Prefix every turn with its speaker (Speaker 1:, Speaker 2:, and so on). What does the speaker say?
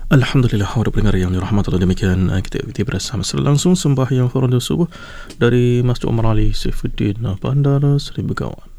Speaker 1: Alhamdulillah, para pendengar yang dirahmati Allah, demikian kita ikuti bersama secara langsung sembahyang fardu subuh dari Masjid Umar Ali Saifuddin Bandar Seri Begawan.